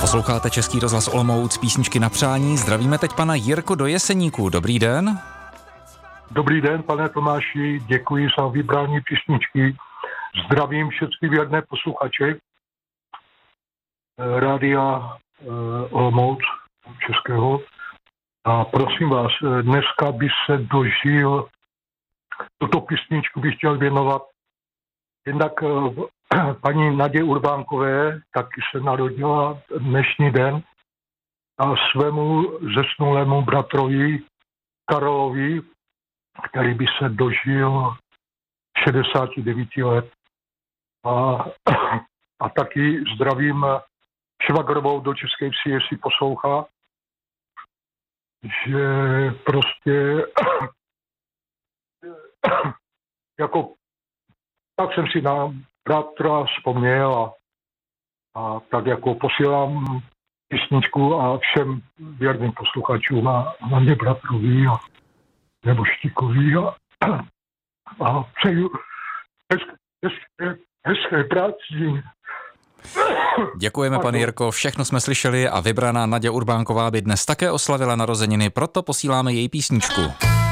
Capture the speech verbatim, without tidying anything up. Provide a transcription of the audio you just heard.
Posloucháte Český rozhlas Olomouc, písničky na přání. Zdravíme teď pana Jirku do Jeseníků. Dobrý den. Dobrý den, pane Tomáši, děkuji za vybrání písničky. Zdravím všechny věrné posluchače Rádia Olomouc Českého. A prosím vás, dneska by se dožil, tuto písničku bych chtěl věnovat jednak paní Nadě Urbánkové, taky se narodila dnešní den, a svému zesnulému bratrovi Karolovi, který by se dožil šedesát devět let. A, a taky zdravím švagrovou do České Vsi, jestli poslouchá, že prostě jako tak jsem si na bratra vzpomněl a, a tak jako posílám písničku a všem věrným posluchačům a hlavně bratrovi a nebo Štíkovi a, a přeju hezké, hezké, hezké práci. Děkujeme, pane Jirko, všechno jsme slyšeli a vybraná Nadě Urbánková by dnes také oslavila narozeniny, proto posíláme její písničku.